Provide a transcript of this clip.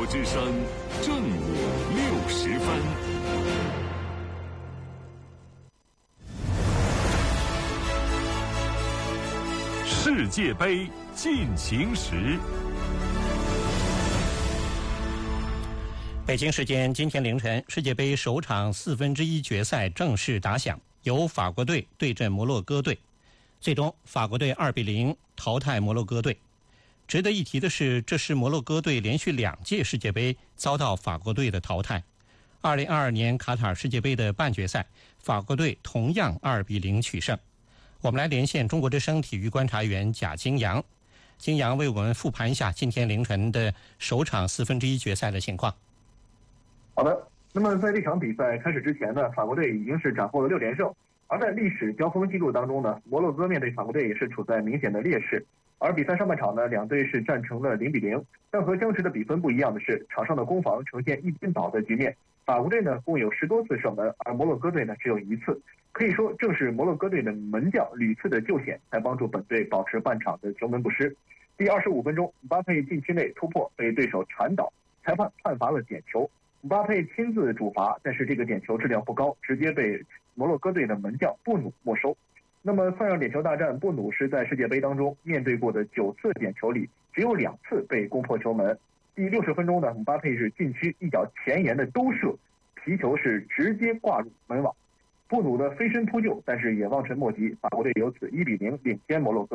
之声正午60分。世界杯进行时。 北京时间今天凌晨，世界杯首场1/4决赛正式打响，由法国队对阵摩洛哥队。最终，法国队2-0淘汰摩洛哥队。值得一提的是，这是摩洛哥队连续2届世界杯遭到法国队的淘汰。2022年卡塔尔世界杯的半决赛，法国队同样2-0取胜。我们来连线中国之声体育观察员贾金阳，金阳为我们复盘一下今天凌晨的首场1/4决赛的情况。 好的，那么在这场比赛开始之前呢，法国队已经是斩获了6连胜，而在历史交锋记录当中呢，摩洛哥面对法国队也是处在明显的劣势。而比赛上半场呢，两队是战成了0-0，但和当时的比分不一样的是，场上的攻防呈现一边倒的局面。法国队呢共有10多次射门，而摩洛哥队呢只有1次。可以说，正是摩洛哥队的门将屡次的救险，才帮助本队保持半场的球门不失。第25分钟，姆巴佩禁区内突破被对手铲倒，裁判判罚了点球。姆巴佩亲自主罚，但是这个点球质量不高，直接被摩洛哥队的门将布努没收。那么算上点球大战，布努是在世界杯当中面对过的9次点球里，只有2次被攻破球门。第60分钟呢，姆巴佩是禁区一脚前沿的兜射，皮球是直接挂入门网。布努的飞身扑救，但是也望尘莫及，法国队由此1-0领先摩洛哥。